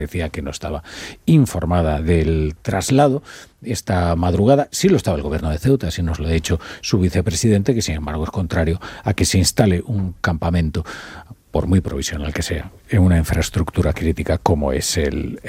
decía que no estaba informada del traslado esta madrugada. Sí lo estaba el gobierno de Ceuta, así nos lo ha dicho su vicepresidente, que sin embargo es contrario a que se instale un campamento, por muy provisional que sea, en una infraestructura crítica como es el